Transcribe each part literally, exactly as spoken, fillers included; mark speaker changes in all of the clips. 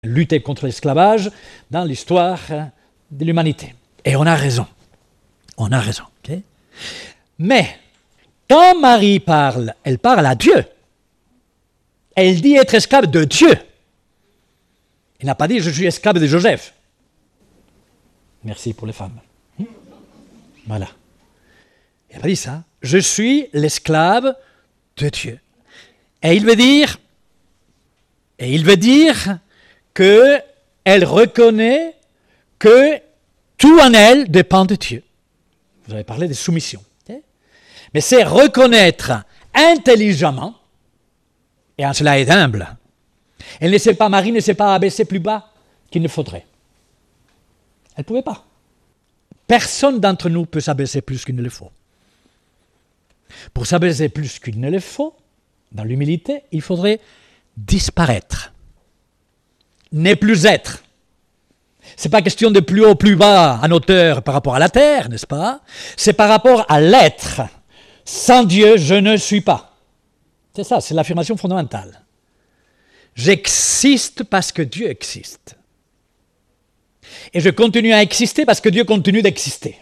Speaker 1: lutter contre l'esclavage dans l'histoire de l'humanité. Et on a raison. On a raison. Okay? Mais, quand Marie parle, elle parle à Dieu. Elle dit être esclave de Dieu. Elle n'a pas dit « je suis esclave de Joseph ». Merci pour les femmes. Voilà. Elle n'a pas dit ça. Je suis l'esclave de Dieu. Et il veut dire, et il veut dire qu'elle reconnaît que tout en elle dépend de Dieu. Vous avez parlé de soumission. Okay? Mais c'est reconnaître intelligemment, et en cela est humble. Elle ne sait pas, Marie ne sait pas abaisser plus bas qu'il ne faudrait. Elle ne pouvait pas. Personne d'entre nous peut s'abaisser plus qu'il ne le faut. Pour s'abaisser plus qu'il ne le faut, dans l'humilité, il faudrait disparaître. Ne plus être. Ce n'est pas question de plus haut, plus bas en hauteur par rapport à la terre, n'est-ce pas? C'est par rapport à l'être. Sans Dieu, je ne suis pas. C'est ça, c'est l'affirmation fondamentale. J'existe parce que Dieu existe. Et je continue à exister parce que Dieu continue d'exister.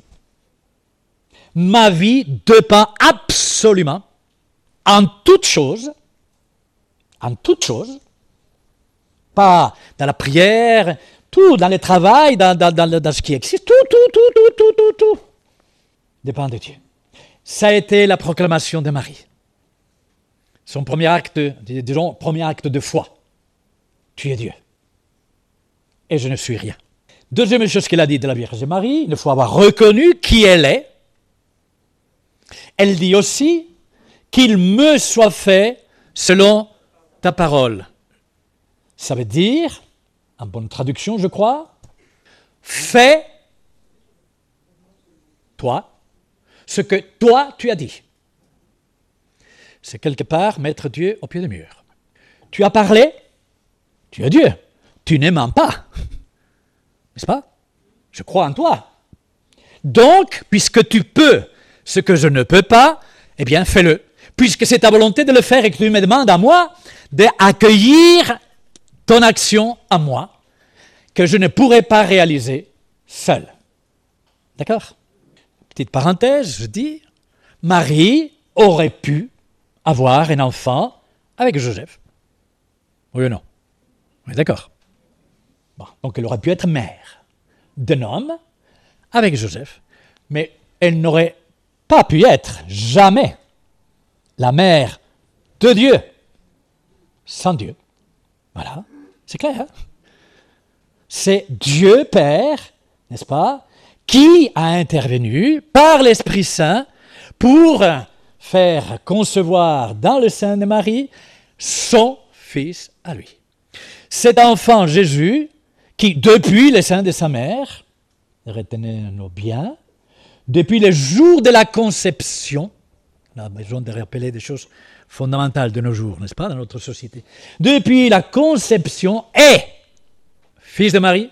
Speaker 1: Ma vie dépend absolument, en toute chose, en toute chose, pas dans la prière, tout, dans le travail, dans, dans, dans, dans ce qui existe, tout, tout, tout, tout, tout, tout, tout, dépend de Dieu. Ça a été la proclamation de Marie. Son premier acte, disons, premier acte de foi. Tu es Dieu. Et je ne suis rien. Deuxième chose qu'elle a dit de la Vierge Marie, il faut avoir reconnu qui elle est. Elle dit aussi qu'il me soit fait selon ta parole. Ça veut dire, en bonne traduction je crois, fais toi ce que toi tu as dit. C'est quelque part mettre Dieu au pied du mur. Tu as parlé, tu es Dieu. Tu ne mens pas. N'est-ce pas? Je crois en toi. Donc, puisque tu peux ce que je ne peux pas, eh bien, fais-le. Puisque c'est ta volonté de le faire et que tu me demandes à moi d'accueillir ton action à moi, que je ne pourrais pas réaliser seul. D'accord? Petite parenthèse, je dis, Marie aurait pu avoir un enfant avec Joseph. Oui ou non? Oui, d'accord. Bon, donc elle aurait pu être mère d'un homme avec Joseph, mais elle n'aurait pas pu être jamais la mère de Dieu sans Dieu. Voilà, c'est clair. Hein? C'est Dieu Père, n'est-ce pas, qui a intervenu par l'Esprit Saint pour faire concevoir dans le sein de Marie son fils à lui. Cet enfant Jésus, qui depuis le sein de sa mère, retenez-nous bien, depuis le jour de la conception, on a besoin de rappeler des choses fondamentales de nos jours, n'est-ce pas, dans notre société, depuis la conception est fils de Marie,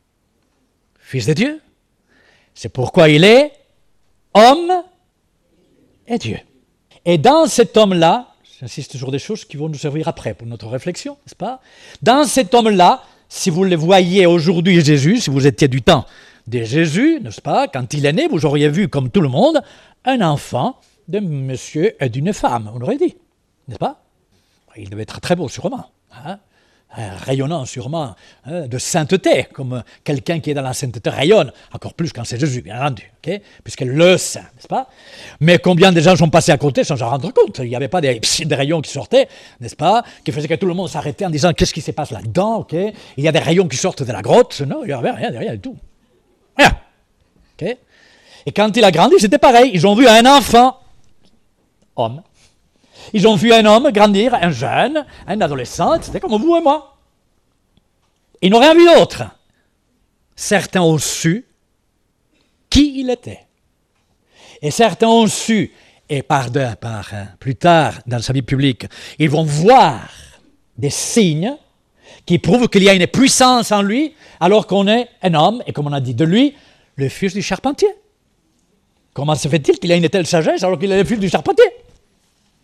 Speaker 1: fils de Dieu. C'est pourquoi il est homme et Dieu. Et dans cet homme-là, j'insiste sur des choses qui vont nous servir après pour notre réflexion, n'est-ce pas? Dans cet homme-là, si vous le voyez aujourd'hui Jésus, si vous étiez du temps de Jésus, n'est-ce pas? Quand il est né, vous auriez vu, comme tout le monde, un enfant de monsieur et d'une femme, on aurait dit, n'est-ce pas? Il devait être très beau, sûrement, hein? Rayonnant sûrement, hein, de sainteté, comme quelqu'un qui est dans la sainteté rayonne, encore plus quand c'est Jésus, bien entendu, okay? Puisque le saint, n'est-ce pas? Mais combien de gens sont passés à côté sans s'en rendre compte? Il n'y avait pas des, des rayons qui sortaient, n'est-ce pas? Qui faisaient que tout le monde s'arrêtait en disant qu'est-ce qui se passe là-dedans, okay? Il y a des rayons qui sortent de la grotte, non, il n'y avait rien, rien du tout. Rien. Okay? Et quand il a grandi, c'était pareil, ils ont vu un enfant, homme. Ils ont vu un homme grandir, un jeune, un adolescent, c'était comme vous et moi. Ils n'ont rien vu d'autre. Certains ont su qui il était. Et certains ont su, et par, de, par hein, plus tard dans sa vie publique, ils vont voir des signes qui prouvent qu'il y a une puissance en lui, alors qu'on est un homme, et comme on a dit de lui, le fils du charpentier. Comment se fait-il qu'il a une telle sagesse alors qu'il est le fils du charpentier?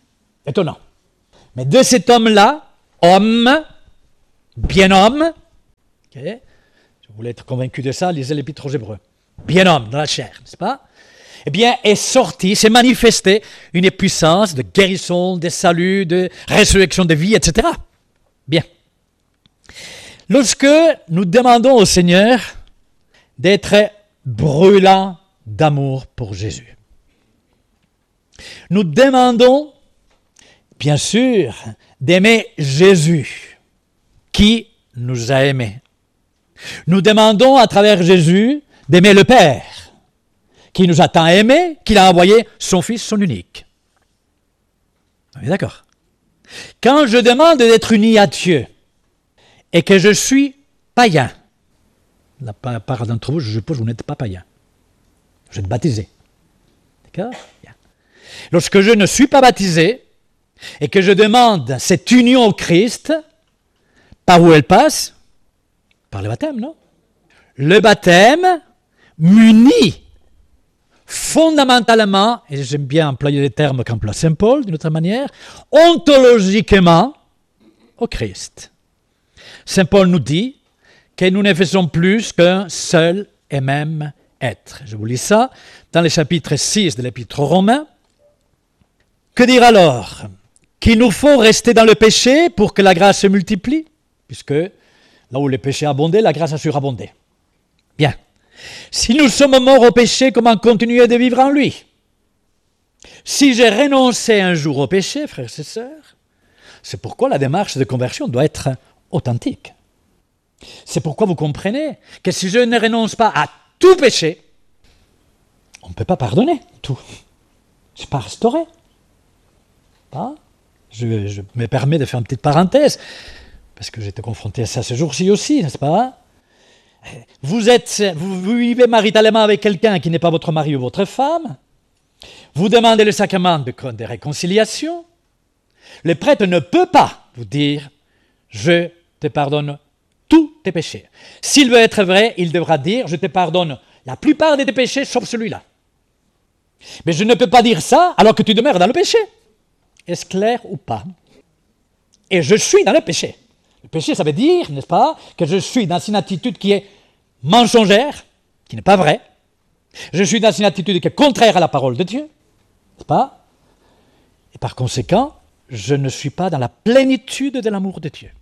Speaker 1: Étonnant. Mais de cet homme-là, homme, bien homme, Okay. Si vous voulez être convaincu de ça, lisez l'Épître aux Hébreux. Bien homme dans la chair, n'est-ce pas? Eh bien, est sorti, s'est manifesté une puissance de guérison, de salut, de résurrection de vie, et cetera. Bien. Lorsque nous demandons au Seigneur d'être brûlant d'amour pour Jésus, nous demandons, bien sûr, d'aimer Jésus, qui nous a aimés. Nous demandons à travers Jésus d'aimer le Père, qui nous a tant aimés, qu'il a envoyé son Fils, son unique. On est d'accord? Quand je demande d'être uni à Dieu, et que je suis païen, la part d'entre vous, je suppose, vous n'êtes pas païen. Vous êtes baptisé. D'accord? Bien. Lorsque je ne suis pas baptisé, et que je demande cette union au Christ, par où elle passe? Par le baptême, non? Le baptême m'unit fondamentalement, et j'aime bien employer les termes qu'emploie Saint Paul d'une autre manière, ontologiquement au Christ. Saint Paul nous dit que nous ne faisons plus qu'un seul et même être. Je vous lis ça dans le chapitre six de l'Épître aux Romains. Que dire alors? Qu'il nous faut rester dans le péché pour que la grâce se multiplie, puisque là où le péché a abondé, la grâce a surabondé. Bien. Si nous sommes morts au péché, comment continuer de vivre en lui? Si j'ai renoncé un jour au péché, frères et sœurs, c'est pourquoi la démarche de conversion doit être authentique. C'est pourquoi vous comprenez que si je ne renonce pas à tout péché, on ne peut pas pardonner tout. Je ne pas restaurer. Pas? Je, je me permets de faire une petite parenthèse, parce que j'étais confronté à ça ce jour-ci aussi, n'est-ce pas? Vous, êtes, vous, vous vivez maritalement avec quelqu'un qui n'est pas votre mari ou votre femme, vous demandez le sacrement de, de réconciliation, le prêtre ne peut pas vous dire « je te pardonne tous tes péchés ». S'il veut être vrai, il devra dire « je te pardonne la plupart de tes péchés sauf celui-là ». Mais je ne peux pas dire ça alors que tu demeures dans le péché. Est-ce clair ou pas? Et je suis dans le péché. Le péché, ça veut dire, n'est-ce pas, que je suis dans une attitude qui est mensongère, qui n'est pas vraie. Je suis dans une attitude qui est contraire à la parole de Dieu, n'est-ce pas? Et par conséquent, je ne suis pas dans la plénitude de l'amour de Dieu.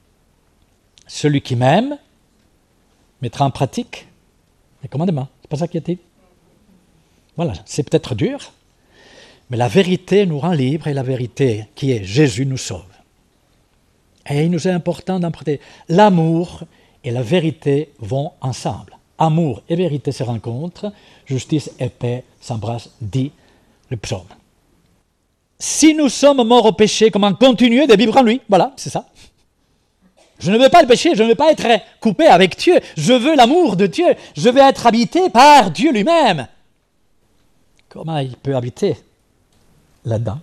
Speaker 1: Celui qui m'aime mettra en pratique les commandements. C'est pas ça qui a été? Voilà, c'est peut-être dur, mais la vérité nous rend libres et la vérité qui est Jésus nous sauve. Et il nous est important d'emprunter. L'amour et la vérité vont ensemble. Amour et vérité se rencontrent, justice et paix s'embrassent, dit le psaume. Si nous sommes morts au péché, comment continuer de vivre en lui? Voilà, c'est ça. Je ne veux pas le péché, je ne veux pas être coupé avec Dieu. Je veux l'amour de Dieu. Je veux être habité par Dieu lui-même. Comment il peut habiter là-dedans?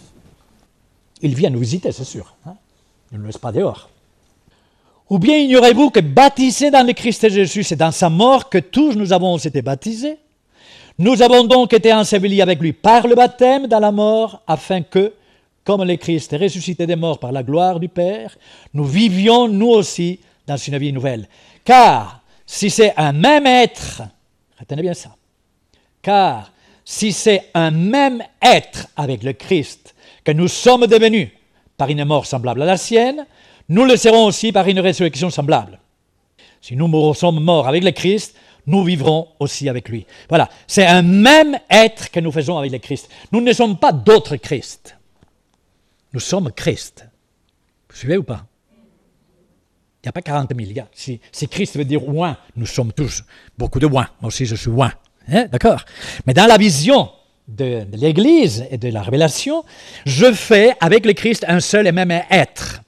Speaker 1: Il vient nous visiter, c'est sûr. Hein? Il ne nous laisse pas dehors. Ou bien ignorez-vous que baptisés dans le Christ Jésus, c'est dans sa mort que tous nous avons été baptisés. Nous avons donc été ensevelis avec lui par le baptême dans la mort, afin que, comme le Christ est ressuscité des morts par la gloire du Père, nous vivions nous aussi dans une vie nouvelle. Car si c'est un même être, retenez bien ça, car si c'est un même être avec le Christ que nous sommes devenus par une mort semblable à la sienne, nous le serons aussi par une résurrection semblable. Si nous sommes morts avec le Christ, nous vivrons aussi avec lui. Voilà, c'est un même être que nous faisons avec le Christ. Nous ne sommes pas d'autres Christ. Nous sommes Christ. Vous suivez ou pas? Il n'y a pas quarante mille gars. Si, si Christ veut dire oin, nous sommes tous beaucoup de oin. Moi aussi, je suis oin. Hein? D'accord? Mais dans la vision de, de l'Église et de la révélation, je fais avec le Christ un seul et même être.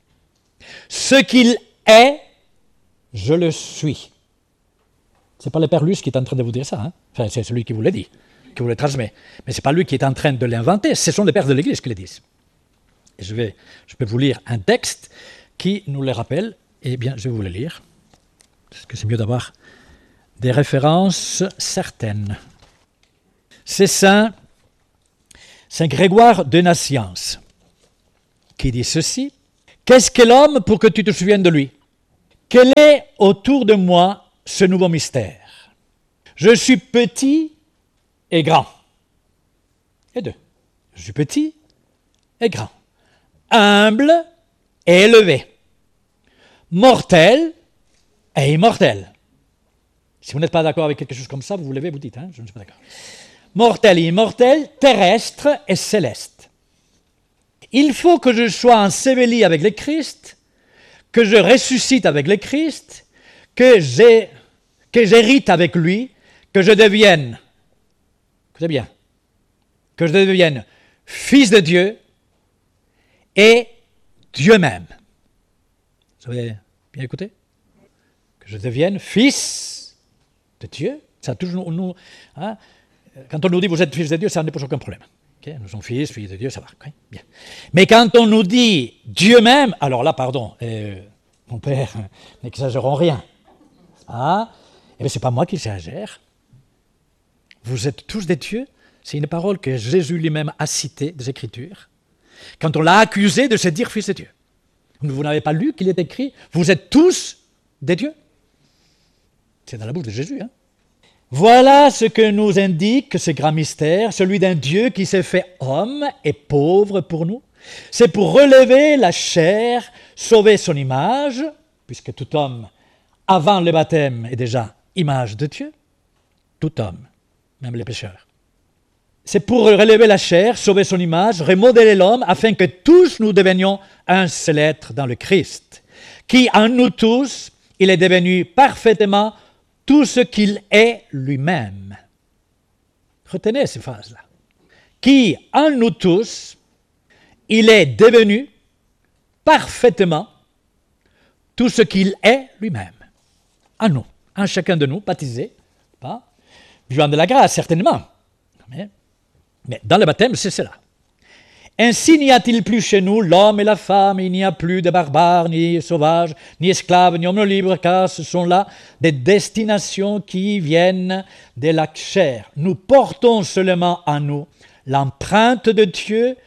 Speaker 1: Ce qu'il est, je le suis. Ce n'est pas le Père Luce qui est en train de vous dire ça. Hein? Enfin, c'est celui qui vous l'a dit, qui vous le transmet. Mais ce n'est pas lui qui est en train de l'inventer. Ce sont les pères de l'Église qui le disent. Et je, vais, je peux vous lire un texte qui nous le rappelle. Eh bien, je vais vous le lire. Parce que c'est mieux d'avoir des références certaines. C'est Saint, Saint Grégoire de Nazianze qui dit ceci. Qu'est-ce que l'homme pour que tu te souviennes de lui? Quel est autour de moi ce nouveau mystère? Je suis petit et grand. Et deux. Je suis petit et grand. Humble et élevé. Mortel et immortel. Si vous n'êtes pas d'accord avec quelque chose comme ça, vous vous levez, vous dites, hein, je ne suis pas d'accord. Mortel et immortel, terrestre et céleste. Il faut que je sois enseveli avec le Christ, que je ressuscite avec le Christ, que j'ai, que j'hérite avec lui, que je devienne, écoutez bien, que je devienne fils de Dieu et Dieu même. Vous avez bien écouté? Que je devienne fils de Dieu. Ça toujours nous, hein, quand on nous dit vous êtes fils de Dieu, ça ne pose aucun problème. Okay? Nous sommes fils, fils de Dieu, ça va. Okay? Bien. Mais quand on nous dit Dieu même, alors là, pardon, euh, mon père, n'exagérons rien. Ah, et bien, ce n'est pas moi qui exagère. Vous êtes tous des dieux. C'est une parole que Jésus lui-même a citée des Écritures. Quand on l'a accusé de se dire fils de Dieu. Vous n'avez pas lu qu'il est écrit « Vous êtes tous des dieux ». C'est dans la bouche de Jésus. Hein. Voilà ce que nous indique ce grand mystère, celui d'un Dieu qui s'est fait homme et pauvre pour nous. C'est pour relever la chair, sauver son image, puisque tout homme, avant le baptême, est déjà image de Dieu. Tout homme, même les pécheurs. C'est pour relever la chair, sauver son image, remodeler l'homme, afin que tous nous devenions un seul être dans le Christ, qui en nous tous, il est devenu parfaitement tout ce qu'il est lui-même. Retenez ces phrases-là. Qui en nous tous, il est devenu parfaitement tout ce qu'il est lui-même. En nous, en chacun de nous, baptisé, pas, vivant de la grâce, certainement. Mais, mais dans le baptême, c'est cela. Ainsi n'y a-t-il plus chez nous l'homme et la femme, il n'y a plus de barbares, ni sauvages, ni esclaves, ni hommes libres, car ce sont là des destinations qui viennent de la chair. Nous portons seulement en nous l'empreinte de Dieu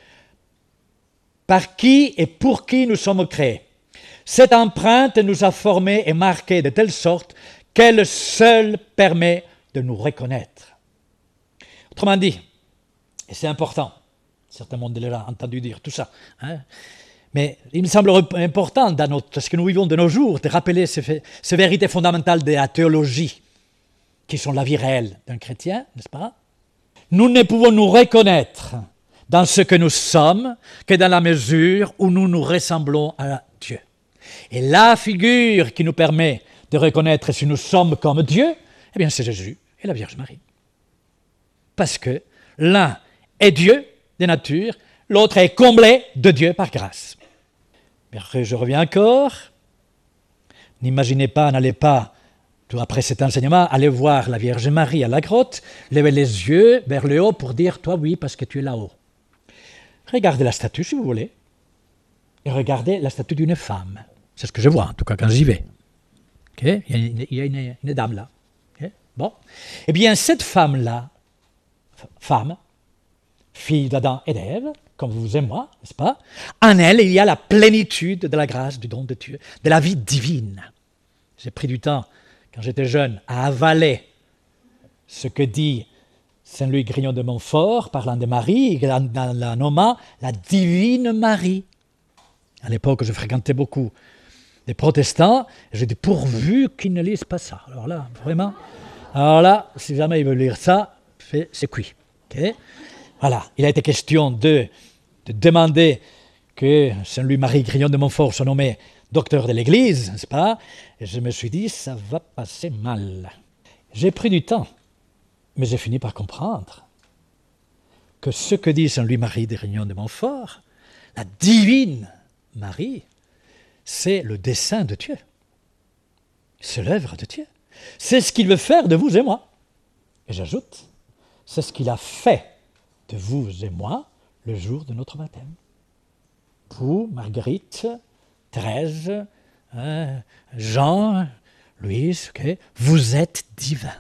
Speaker 1: par qui et pour qui nous sommes créés. Cette empreinte nous a formés et marqués de telle sorte qu'elle seule permet de nous reconnaître. Autrement dit, et c'est important, certains ont déjà entendu dire tout ça, hein, mais il me semble important dans notre, ce que nous vivons de nos jours, de rappeler ces, ces vérités fondamentales de la théologie, qui sont la vie réelle d'un chrétien, n'est-ce pas? Nous ne pouvons nous reconnaître dans ce que nous sommes que dans la mesure où nous nous ressemblons à Dieu. Et la figure qui nous permet de reconnaître si nous sommes comme Dieu, eh bien c'est Jésus et la Vierge Marie. Parce que l'un est Dieu de nature, l'autre est comblé de Dieu par grâce. Mais je reviens encore. N'imaginez pas, n'allez pas, après cet enseignement, aller voir la Vierge Marie à la grotte, lever les yeux vers le haut pour dire « toi oui, parce que tu es là-haut ». Regardez la statue si vous voulez, et regardez la statue d'une femme. C'est ce que je vois, en tout cas quand j'y vais. Okay? Il y a, une, il y a une, une dame là. Okay? Bon. Eh bien, cette femme-là, femme, fille d'Adam et d'Ève, comme vous et moi, n'est-ce pas? En elle, il y a la plénitude de la grâce, du don de Dieu, de la vie divine. J'ai pris du temps, quand j'étais jeune, à avaler ce que dit Saint Louis Grignon de Montfort, parlant de Marie, dans la nommant la divine Marie. À l'époque, je fréquentais beaucoup les protestants, et j'ai dit pourvu qu'ils ne lisent pas ça. Alors là, vraiment, alors là, si jamais ils veulent lire ça, c'est cuit. Okay? Voilà, il a été question de, de demander que Saint Louis-Marie Grignon de Montfort soit nommé docteur de l'Église, n'est-ce pas? Et je me suis dit, ça va passer mal. J'ai pris du temps, mais j'ai fini par comprendre que ce que dit Saint Louis-Marie Grignon de Montfort, la divine Marie, c'est le dessein de Dieu. C'est l'œuvre de Dieu. C'est ce qu'il veut faire de vous et moi. Et j'ajoute, c'est ce qu'il a fait de vous et moi le jour de notre baptême. Vous, Marguerite, Thérèse, hein, Jean, Louise, okay, vous êtes divins.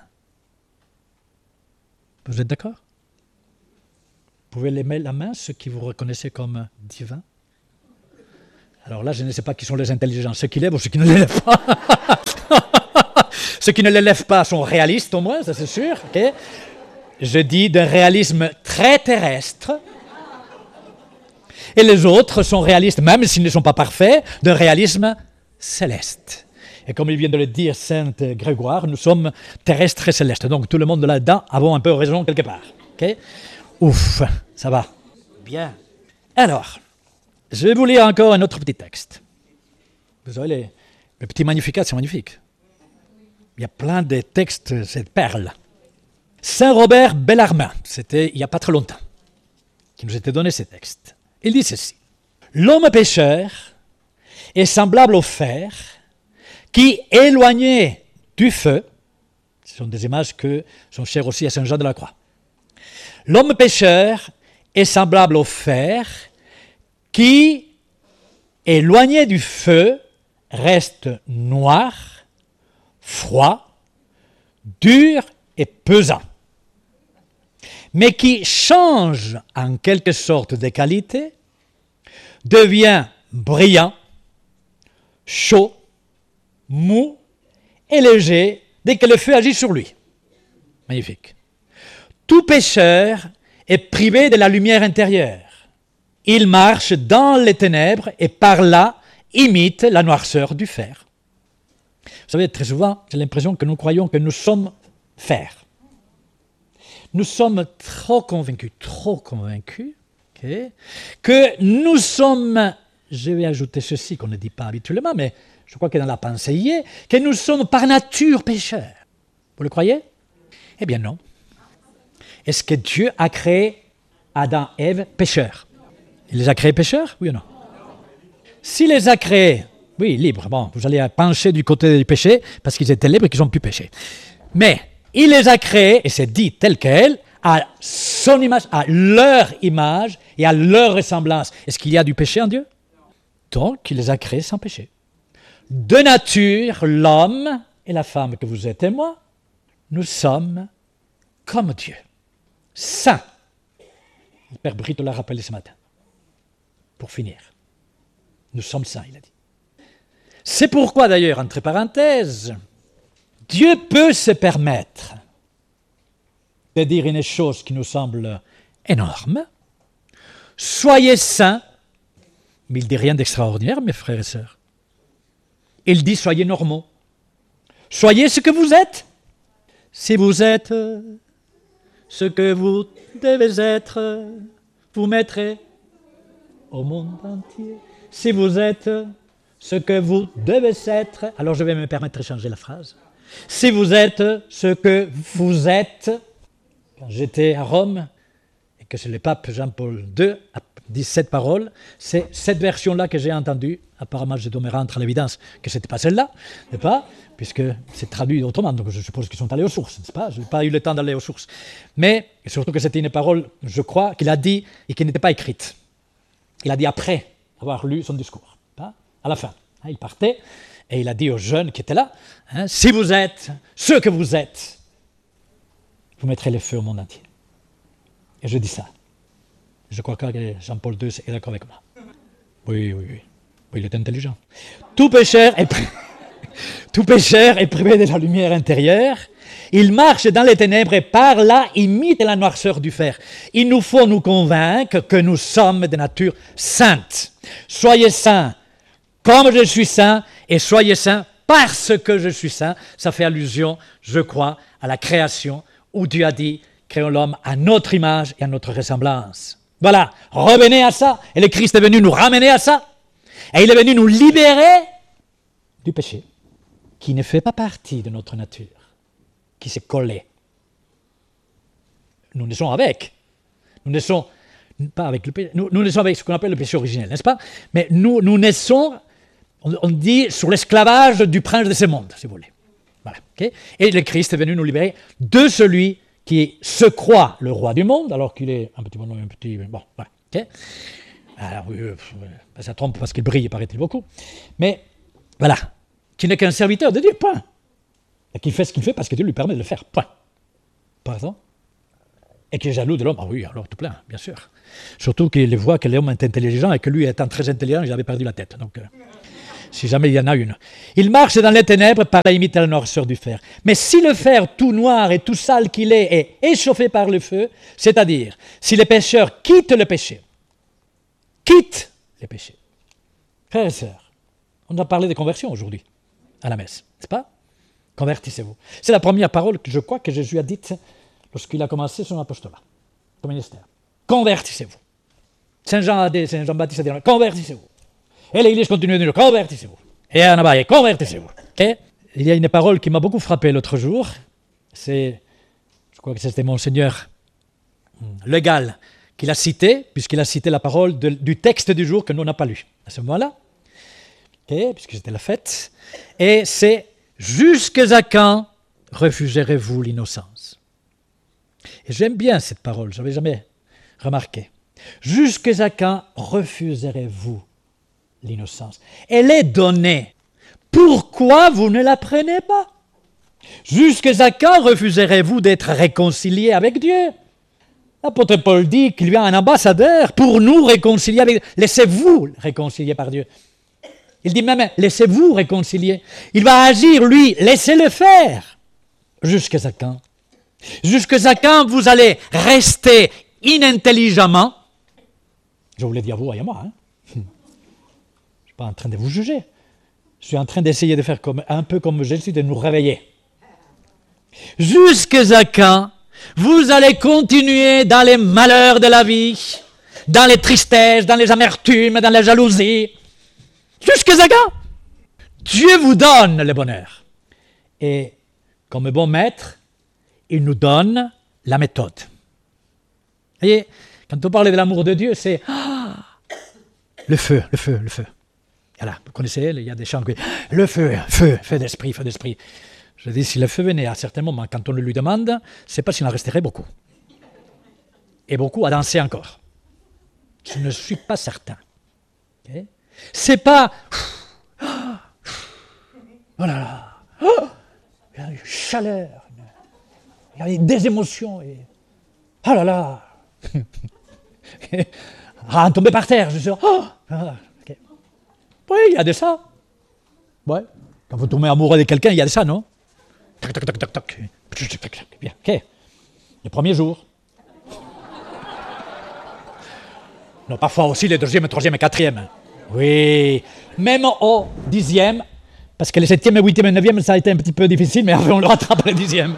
Speaker 1: Vous êtes d'accord? Vous pouvez lever la main, ceux qui vous reconnaissez comme divins? Alors là, je ne sais pas qui sont les intelligents, ceux qui lèvent ou ceux qui ne l'élèvent pas. Ceux qui ne l'élèvent pas sont réalistes au moins, ça c'est sûr. Okay. Je dis d'un réalisme très terrestre. Et les autres sont réalistes, même s'ils ne sont pas parfaits, d'un réalisme céleste. Et comme il vient de le dire Saint Grégoire, nous sommes terrestres et célestes. Donc tout le monde là-dedans avons un peu raison quelque part. Okay. Ouf, ça va. Bien. Alors, je vais vous lire encore un autre petit texte. Vous savez, les, le petit Magnificat, c'est magnifique. Il y a plein de textes, cette perle. Saint Robert Bellarmin, c'était il n'y a pas très longtemps, qui nous était donné ces textes. Il dit ceci. L'homme pécheur est semblable au fer qui, éloigné du feu, ce sont des images que sont chères aussi à Saint Jean de la Croix. L'homme pécheur est semblable au fer qui, éloigné du feu, reste noir, froid, dur et pesant, mais qui change en quelque sorte de qualité, devient brillant, chaud, mou et léger dès que le feu agit sur lui. Magnifique. Tout pécheur est privé de la lumière intérieure. Il marche dans les ténèbres et par là imite la noirceur du fer. Vous savez, très souvent, j'ai l'impression que nous croyons que nous sommes fer. Nous sommes trop convaincus, trop convaincus, okay, que nous sommes, je vais ajouter ceci qu'on ne dit pas habituellement, mais je crois que dans la pensée y est, que nous sommes par nature pécheurs. Vous le croyez? Eh bien non. Est-ce que Dieu a créé Adam et Ève pécheurs? Il les a créés pécheurs, oui ou non? S'il les a créés, oui, libres, bon, vous allez pencher du côté du péché, parce qu'ils étaient libres et qu'ils ont pu pécher. Mais il les a créés, et c'est dit tel quel, à son image, à leur image et à leur ressemblance. Est-ce qu'il y a du péché en Dieu? Donc, il les a créés sans péché. De nature, l'homme et la femme que vous êtes et moi, nous sommes comme Dieu, saints. Le Père Brito l'a rappelé ce matin. Pour finir, nous sommes saints, il a dit. C'est pourquoi d'ailleurs, entre parenthèses, Dieu peut se permettre de dire une chose qui nous semble énorme. Soyez saints, mais il ne dit rien d'extraordinaire, mes frères et sœurs. Il dit soyez normaux. Soyez ce que vous êtes. Si vous êtes ce que vous devez être, vous mettrez au monde entier. Si vous êtes ce que vous devez être, alors je vais me permettre de changer la phrase. Si vous êtes ce que vous êtes, quand j'étais à Rome, et que c'est le pape Jean-Paul deux a dit cette parole, c'est cette version-là que j'ai entendue. Apparemment, je dois me rendre à l'évidence que ce n'était pas celle-là, n'est-ce pas? Puisque c'est traduit autrement, donc je suppose qu'ils sont allés aux sources, n'est-ce pas? Je n'ai pas eu le temps d'aller aux sources. Mais surtout que c'était une parole, je crois, qu'il a dit et qui n'était pas écrite. Il a dit après avoir lu son discours, hein, à la fin. Hein, il partait et il a dit aux jeunes qui étaient là, hein, si vous êtes ce que vous êtes, vous mettrez le feu au monde entier. Et je dis ça. Je crois que Jean-Paul deux est d'accord avec moi. Oui, oui, oui. Oui, il est intelligent. Tout pécheur est, pri... Tout pécheur est privé de la lumière intérieure. Il marche dans les ténèbres et par là imite la noirceur du fer. Il nous faut nous convaincre que nous sommes de nature sainte. Soyez saints comme je suis saint et soyez saints parce que je suis saint. Ça fait allusion, je crois, à la création où Dieu a dit créons l'homme à notre image et à notre ressemblance. Voilà, revenez à ça. Et le Christ est venu nous ramener à ça. Et il est venu nous libérer du péché qui ne fait pas partie de notre nature, qui s'est collé. Nous naissons avec. Nous naissons, pas avec le péché, nous, nous naissons avec ce qu'on appelle le péché originel, n'est-ce pas? Mais nous, nous naissons, on, on dit, sur l'esclavage du prince de ce monde, si vous voulez. Voilà. Okay? Et le Christ est venu nous libérer de celui qui se croit le roi du monde, alors qu'il est un petit bonhomme, un petit... Bon, voilà. Okay? Alors, oui, euh, ça trompe parce qu'il brille, paraît-il, beaucoup. Mais, voilà, qui n'est qu'un serviteur de Dieu, point. Et qui fait ce qu'il fait parce que Dieu lui permet de le faire, point. Pardon? Et qui est jaloux de l'homme. Ah oui, alors tout plein, bien sûr. Surtout qu'il voit que l'homme est intelligent et que lui, étant très intelligent, il avait perdu la tête. Donc, euh, si jamais il y en a une. Il marche dans les ténèbres, pareil imite la noirceur du fer. Mais si le fer tout noir et tout sale qu'il est est échauffé par le feu, c'est-à-dire si les pécheurs quittent le péché, quittent les péchés. Frères et sœurs, on a parlé de conversion aujourd'hui, à la messe, n'est-ce pas? Convertissez-vous. C'est la première parole que je crois que Jésus a dite lorsqu'il a commencé son apostolat, son ministère. Convertissez-vous. Saint Jean a dit, Saint Jean-Baptiste a dit, convertissez-vous. Et l'Église continue de dire, convertissez-vous. Et en bas, convertissez-vous. Okay? Il y a une parole qui m'a beaucoup frappé l'autre jour. C'est, je crois que c'était Monseigneur Le Gall qui l'a cité, puisqu'il a cité la parole de, du texte du jour que nous n'avons pas lu à ce moment-là, okay? Puisque c'était la fête. Et c'est « Jusqu'à quand refuserez-vous l'innocence ?» Et j'aime bien cette parole, je n'avais jamais remarqué. « Jusqu'à quand refuserez-vous l'innocence ?» Elle est donnée. Pourquoi vous ne la prenez pas? Jusqu'à quand refuserez-vous d'être réconcilié avec Dieu? L'apôtre Paul dit qu'il y a un ambassadeur pour nous réconcilier avec Dieu. Laissez-vous réconcilier par Dieu. Il dit même, laissez-vous réconcilier. Il va agir, lui, laissez-le faire. Jusqu'à quand? Jusqu'à quand vous allez rester inintelligemment? Je vous l'ai dit à vous et à moi. Hein? Je ne suis pas en train de vous juger. Je suis en train d'essayer de faire comme, un peu comme Jésus, de nous réveiller. Jusqu'à quand vous allez continuer dans les malheurs de la vie, dans les tristesses, dans les amertumes, dans la jalousie? Jusqu'à quand? Dieu vous donne le bonheur. Et comme bon maître, il nous donne la méthode. Vous voyez, quand on parle de l'amour de Dieu, c'est ah, le feu, le feu, le feu. Voilà, vous connaissez, il y a des chants qui disent le feu, feu, feu d'esprit, feu d'esprit. Je dis, si le feu venait à certains moments, quand on le lui demande, c'est pas s'il en resterait beaucoup. Et beaucoup à danser encore. Je ne suis pas certain. Okay? C'est pas oh là là, oh, il y a une chaleur, il y a des émotions, et oh là là, ah, tomber par terre, je suis oh, okay. Oui, il y a de ça. Ouais. Quand vous tombez amoureux de quelqu'un, il y a de ça, non? Tac, tac, tac, tac, tac. Bien, ok. Le premier jour. Non, parfois aussi le deuxième, troisième et quatrième. Oui, même au dixième, parce que le septième, huitième et neuvième, ça a été un petit peu difficile, mais après on le rattrape le dixième.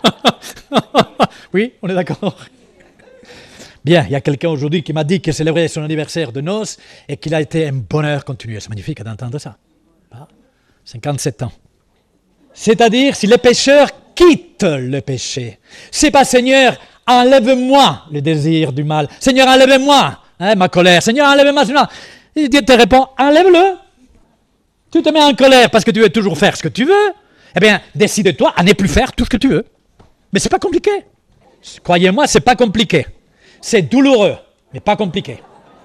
Speaker 1: Oui, on est d'accord. Bien, il y a quelqu'un aujourd'hui qui m'a dit qu'il célébrait son anniversaire de noces et qu'il a été un bonheur continu. C'est magnifique d'entendre ça. cinquante-sept ans. C'est-à-dire, si le pécheur quitte le péché, c'est pas Seigneur, enlève-moi le désir du mal. Seigneur, enlève-moi hein, ma colère. Seigneur, enlève-moi cela. Et Dieu te répond, enlève-le. Tu te mets en colère parce que tu veux toujours faire ce que tu veux. Eh bien, décide-toi à ne plus faire tout ce que tu veux. Mais c'est pas compliqué. Croyez-moi, c'est pas compliqué. C'est douloureux, mais pas compliqué.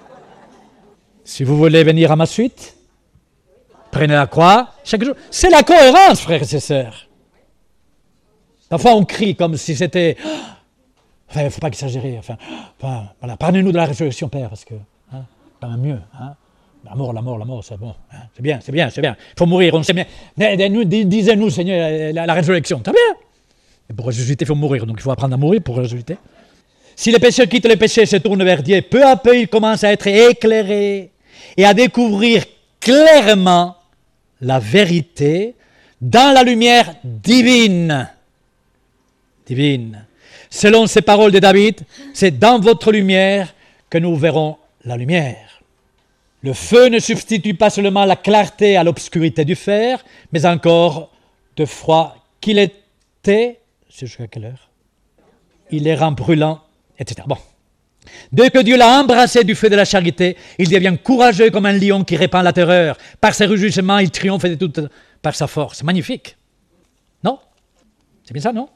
Speaker 1: Si vous voulez venir à ma suite, prenez la croix chaque jour. C'est la cohérence, frères et sœurs. Parfois, on crie comme si c'était... Enfin, il ne faut pas exagérer. Enfin, enfin voilà, parlez-nous de la résurrection, Père, parce que... Hein, quand même mieux. Hein. La mort, la mort, la mort, c'est bon. Hein, c'est bien, c'est bien, c'est bien. Il faut mourir, on sait bien. Disez-nous, Seigneur, la, la résurrection. C'est bien. Et pour ressusciter, il faut mourir. Donc, il faut apprendre à mourir pour ressusciter. Si le pécheur quitte le péché et se tourne vers Dieu, peu à peu, il commence à être éclairé et à découvrir clairement la vérité dans la lumière divine. Divine. Selon ces paroles de David, c'est dans votre lumière que nous verrons la lumière. Le feu ne substitue pas seulement la clarté à l'obscurité du fer, mais encore de froid qu'il était. C'est jusqu'à quelle heure? Il les rend brûlants, et cetera. Bon. Dès que Dieu l'a embrassé du feu de la charité, il devient courageux comme un lion qui répand la terreur. Par ses rugissements, il triomphe de tout par sa force. C'est magnifique. Non? C'est bien ça, non?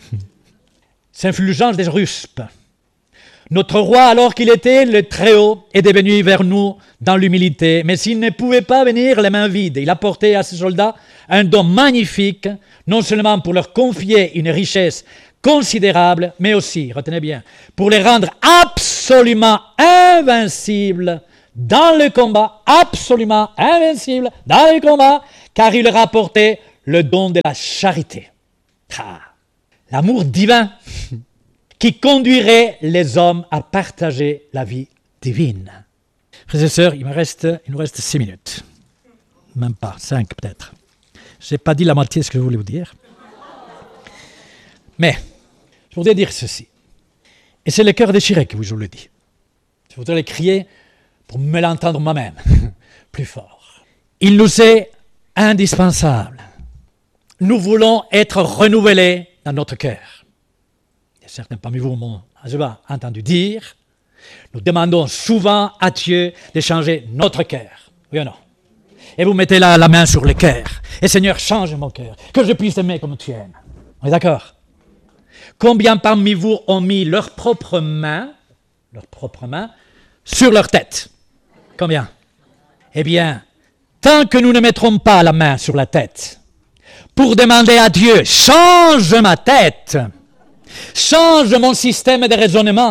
Speaker 1: C'est influence des Ruspes. Notre roi, alors qu'il était le Très-Haut, est devenu vers nous dans l'humilité. Mais s'il ne pouvait pas venir les mains vides, il apportait à ses soldats un don magnifique, non seulement pour leur confier une richesse considérables, mais aussi, retenez bien, pour les rendre absolument invincibles dans le combat, absolument invincibles dans le combat, car il leur a apporté le don de la charité. Ah, l'amour divin qui conduirait les hommes à partager la vie divine. Frères et sœurs, il me reste, il nous reste six minutes. Même pas, cinq peut-être. Je n'ai pas dit la moitié de ce que je voulais vous dire. Mais, je voudrais dire ceci. Et c'est le cœur déchiré que je vous le dis. Je voudrais le crier pour me l'entendre moi-même, plus fort. Il nous est indispensable. Nous voulons être renouvelés dans notre cœur. Et certains parmi vous m'ont entendu dire, nous demandons souvent à Dieu de changer notre cœur. Oui ou non? Et vous mettez la, la main sur le cœur. Et Seigneur, change mon cœur, que je puisse aimer comme tu aimes. On est d'accord? Combien parmi vous ont mis leurs propres mains, leurs propres mains, sur leur tête? Combien? Eh bien, tant que nous ne mettrons pas la main sur la tête, pour demander à Dieu, change ma tête, change mon système de raisonnement,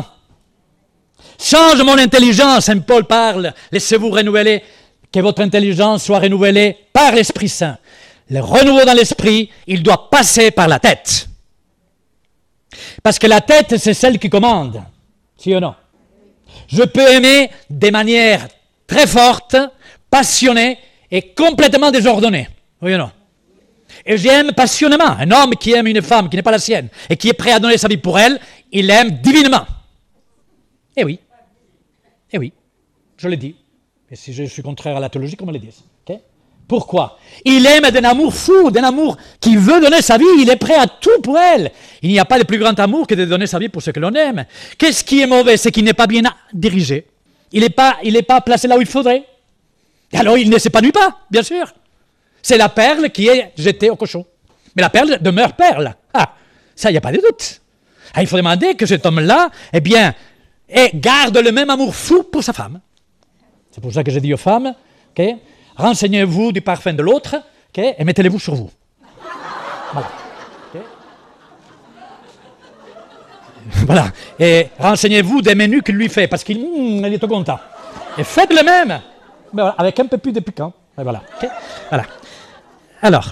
Speaker 1: change mon intelligence. Saint Paul parle, laissez-vous renouveler, que votre intelligence soit renouvelée par l'Esprit Saint. Le renouveau dans l'esprit, il doit passer par la tête. Parce que la tête, c'est celle qui commande. Si ou non? Je peux aimer de manière très forte, passionnée et complètement désordonnée. Oui ou non? Et j'aime passionnément. Un homme qui aime une femme qui n'est pas la sienne et qui est prêt à donner sa vie pour elle, il l'aime divinement. Eh oui. Eh oui. Je le dis. Et si je suis contraire à la théologie, qu'on me le dise. Okay? Pourquoi? Il aime d'un amour fou, d'un amour qui veut donner sa vie, il est prêt à tout pour elle. Il n'y a pas de plus grand amour que de donner sa vie pour ce que l'on aime. Qu'est-ce qui est mauvais? C'est qu'il n'est pas bien dirigé. Il n'est pas, il n'est pas placé là où il faudrait. Alors il ne s'épanouit pas, bien sûr. C'est la perle qui est jetée au cochon. Mais la perle demeure perle. Ah, ça, il n'y a pas de doute. Ah, il faut demander que cet homme-là, eh bien, et garde le même amour fou pour sa femme. C'est pour ça que je dis aux femmes, okay, renseignez-vous du parfum de l'autre, okay, et mettez-le-vous sur vous. Voilà. Okay. Voilà. Et renseignez-vous des menus qu'il lui fait, parce qu'il mm, il est tout content. Et faites le même, mais voilà, avec un peu plus de piquant. Et voilà. Okay. Voilà. Alors.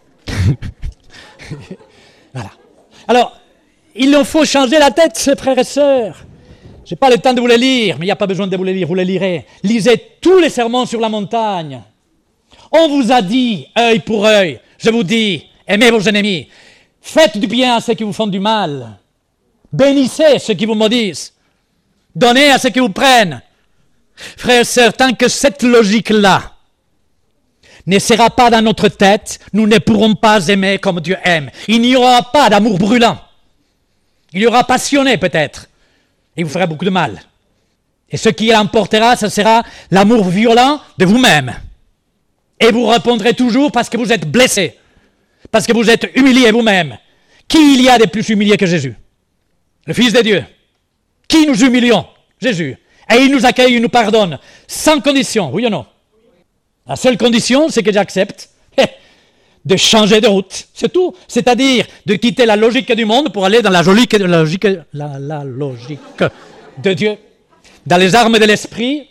Speaker 1: Voilà. Alors, il nous faut changer la tête, ses frères et sœurs. Je n'ai pas le temps de vous les lire, mais il n'y a pas besoin de vous les lire, vous les lirez. Lisez tous les sermons sur la montagne. On vous a dit, œil pour œil, je vous dis, aimez vos ennemis. Faites du bien à ceux qui vous font du mal. Bénissez ceux qui vous maudissent. Donnez à ceux qui vous prennent. Frères et sœurs, tant que cette logique-là ne sera pas dans notre tête, nous ne pourrons pas aimer comme Dieu aime. Il n'y aura pas d'amour brûlant. Il y aura passionné peut-être. Il vous fera beaucoup de mal. Et ce qui l'emportera, ce sera l'amour violent de vous-même. Et vous répondrez toujours parce que vous êtes blessé, parce que vous êtes humilié vous-même. Qui il y a de plus humilié que Jésus? Le Fils de Dieu. Qui nous humilions? Jésus. Et il nous accueille, il nous pardonne, sans condition, oui ou non? La seule condition, c'est que j'accepte de changer de route, c'est tout. C'est-à-dire de quitter la logique du monde pour aller dans la, logique, la, logique, la, la logique de Dieu. Dans les armes de l'esprit,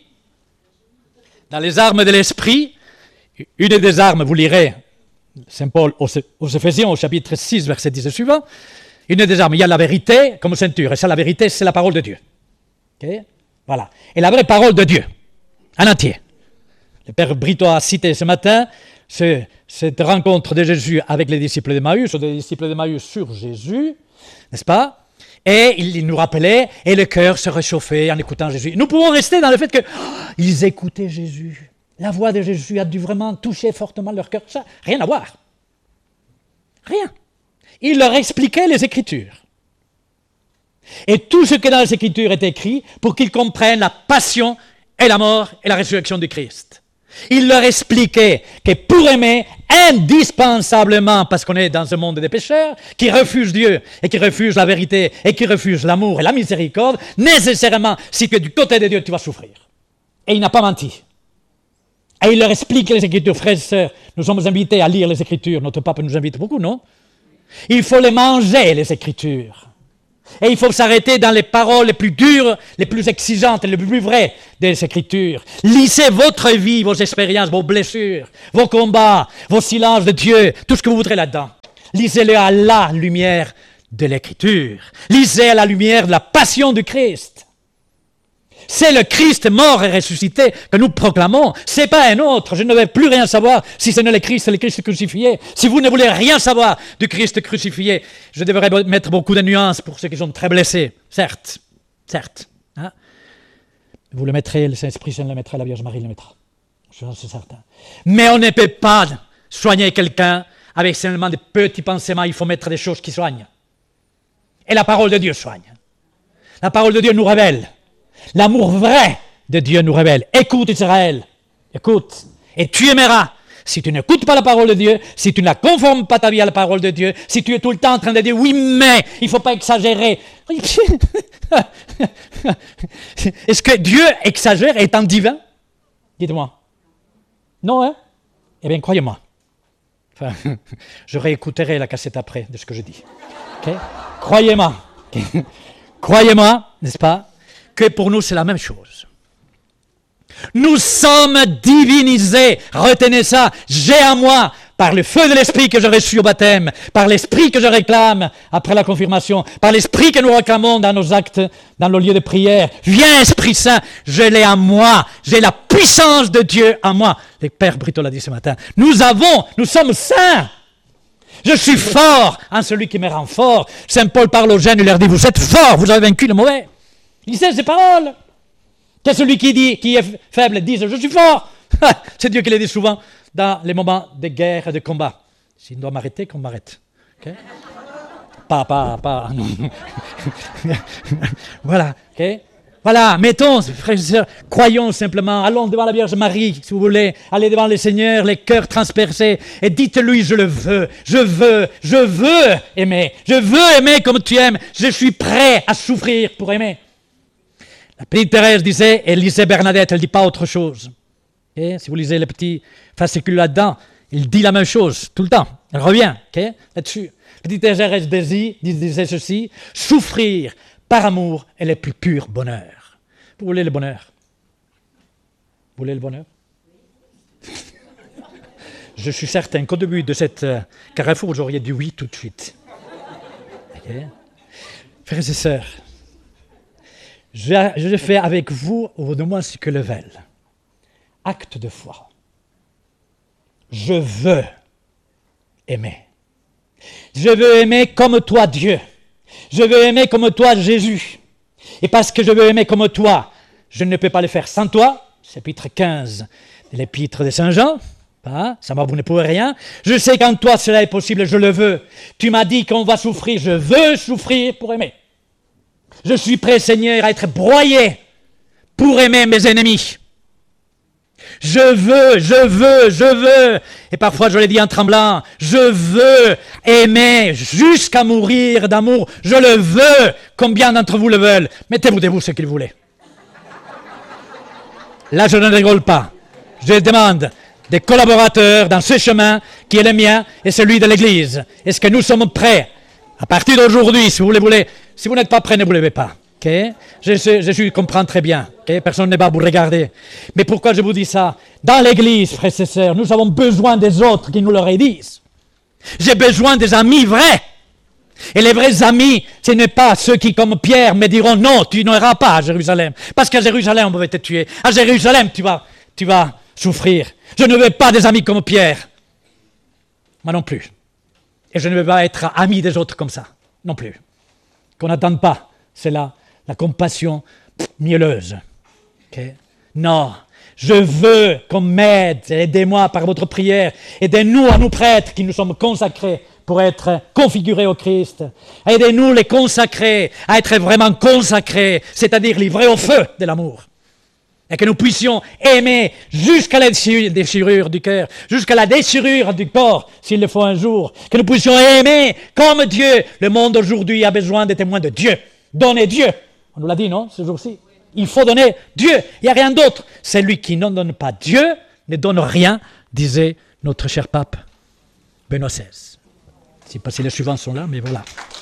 Speaker 1: dans les armes de l'esprit, une des armes, vous lirez Saint Paul aux, aux Éphésiens au chapitre six, verset dix et suivant, une des armes, il y a la vérité comme ceinture, et ça, la vérité, c'est la parole de Dieu. Okay? Voilà. Et la vraie parole de Dieu, en entier. Le Père Brito a cité ce matin ce, cette rencontre de Jésus avec les disciples d'Emmaüs, ou des disciples d'Emmaüs sur Jésus, n'est-ce pas? Et il, il nous rappelait, et le cœur se réchauffait en écoutant Jésus. Nous pouvons rester dans le fait que oh, ils écoutaient Jésus. La voix de Jésus a dû vraiment toucher fortement leur cœur. Ça, rien à voir. Rien. Il leur expliquait les Écritures. Et tout ce que dans les Écritures est écrit pour qu'ils comprennent la passion et la mort et la résurrection du Christ. Il leur expliquait que pour aimer indispensablement, parce qu'on est dans un monde des pécheurs, qui refuse Dieu et qui refuse la vérité et qui refuse l'amour et la miséricorde, nécessairement, si tu es du côté de Dieu, tu vas souffrir. Et il n'a pas menti. Et il leur explique les Écritures. Frères et sœurs, nous sommes invités à lire les Écritures. Notre pape nous invite beaucoup, non? Il faut les manger, les Écritures. Et il faut s'arrêter dans les paroles les plus dures, les plus exigeantes, les plus vraies des Écritures. Lisez votre vie, vos expériences, vos blessures, vos combats, vos silences de Dieu, tout ce que vous voudrez là-dedans. Lisez-le à la lumière de l'Écriture. Lisez à la lumière de la passion du Christ. C'est le Christ mort et ressuscité que nous proclamons. Ce n'est pas un autre. Je ne veux plus rien savoir si ce n'est le Christ, le Christ crucifié. Si vous ne voulez rien savoir du Christ crucifié, je devrais mettre beaucoup de nuances pour ceux qui sont très blessés. Certes, certes. Hein? Vous le mettrez, le Saint-Esprit Saint le mettra, la Vierge Marie le mettra. Je suis certain. Mais on ne peut pas soigner quelqu'un avec seulement des petits pansements. Il faut mettre des choses qui soignent. Et la parole de Dieu soigne. La parole de Dieu nous révèle. L'amour vrai de Dieu nous révèle. Écoute Israël, écoute, et tu aimeras. Si tu n'écoutes pas la parole de Dieu, si tu ne la conformes pas ta vie à la parole de Dieu, si tu es tout le temps en train de dire oui mais, il ne faut pas exagérer. Est-ce que Dieu exagère étant divin? Dites-moi. Non, hein? Eh bien, croyez-moi. Enfin, je réécouterai la cassette après de ce que je dis. Okay? Croyez-moi. Croyez-moi, n'est-ce pas? Que pour nous, c'est la même chose. Nous sommes divinisés. Retenez ça. J'ai à moi, par le feu de l'Esprit que j'ai reçu au baptême, par l'Esprit que je réclame après la confirmation, par l'Esprit que nous réclamons dans nos actes, dans nos lieux de prière. Viens, Esprit Saint, je l'ai à moi. J'ai la puissance de Dieu à moi. Le Père Brito l'a dit ce matin. Nous avons, nous sommes saints. Je suis fort en celui qui me rend fort. Saint Paul parle aux jeunes, il leur dit, vous êtes forts, vous avez vaincu le mauvais. Lisez ces paroles. Que celui qui dit, qui est faible, dise je suis fort. C'est Dieu qui le dit souvent dans les moments de guerre et de combat. S'il doit m'arrêter, qu'on m'arrête. Okay? Pas, pas, pas. Voilà. Okay? Voilà, mettons, frères et sœurs, croyons simplement, allons devant la Vierge Marie, si vous voulez, allez devant le Seigneur, les cœurs transpercés, et dites-lui, je le veux, je veux, je veux aimer, je veux aimer comme tu aimes, je suis prêt à souffrir pour aimer. La petite Thérèse disait, et lisait Bernadette, elle ne dit pas autre chose. Okay? Si vous lisez le petit fascicule là-dedans, il dit la même chose tout le temps. Elle revient okay? Là-dessus. La petite Thérèse disait ceci, souffrir par amour est le plus pur bonheur. Vous voulez le bonheur? Vous voulez le bonheur? Je suis certain qu'au début de cette euh, carrefour, vous auriez dit oui tout de suite. Okay? Frères et sœurs, Je, je fais avec vous, au de moi, ce que le veulent. Acte de foi. Je veux aimer. Je veux aimer comme toi, Dieu. Je veux aimer comme toi, Jésus. Et parce que je veux aimer comme toi, je ne peux pas le faire sans toi. Chapitre quinze de l'épître de Saint Jean. Hein? Ça va, vous ne pouvez rien. Je sais qu'en toi cela est possible, je le veux. Tu m'as dit qu'on va souffrir, je veux souffrir pour aimer. Je suis prêt, Seigneur, à être broyé pour aimer mes ennemis. Je veux, je veux, je veux. Et parfois, je le dis en tremblant, je veux aimer jusqu'à mourir d'amour. Je le veux. Combien d'entre vous le veulent? Mettez-vous debout ce qu'ils voulaient. Là, je ne rigole pas. Je demande des collaborateurs dans ce chemin qui est le mien et celui de l'Église. Est-ce que nous sommes prêts? À partir d'aujourd'hui, si vous le voulez, si vous n'êtes pas prêt, ne vous levez pas. Okay? Je, je, je comprends très bien. Okay? Personne ne va vous regarder. Mais pourquoi je vous dis ça? Dans l'Église, frères et sœurs, nous avons besoin des autres qui nous le redisent. J'ai besoin des amis vrais. Et les vrais amis, ce n'est pas ceux qui, comme Pierre, me diront non, tu n'iras pas à Jérusalem. Parce qu'à Jérusalem, on peut te tuer. À Jérusalem, tu vas, tu vas souffrir. Je ne veux pas des amis comme Pierre. Moi non plus. Et je ne veux pas être ami des autres comme ça, non plus. Qu'on n'attend pas, c'est là, la compassion mielleuse. Okay? Non, je veux qu'on m'aide, aidez-moi par votre prière, aidez-nous à nous prêtres qui nous sommes consacrés pour être configurés au Christ. Aidez-nous les consacrés à être vraiment consacrés, c'est-à-dire livrés au feu de l'amour. Et que nous puissions aimer jusqu'à la déchirure du cœur, jusqu'à la déchirure du corps, s'il le faut un jour. Que nous puissions aimer comme Dieu. Le monde aujourd'hui a besoin de témoins de Dieu. Donnez Dieu. On nous l'a dit, non, ce jour-ci? Il faut donner Dieu. Il n'y a rien d'autre. Celui qui ne donne pas Dieu ne donne rien, disait notre cher pape Benoît seize. Je ne sais pas si les suivants sont là, mais voilà.